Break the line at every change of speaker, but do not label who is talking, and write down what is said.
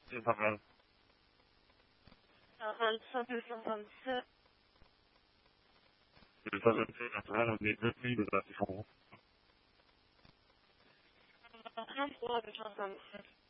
C'est pas mal.
45 et 57.
C'est pas un peu naturel, on est 2000 de la différence.
33 et 57.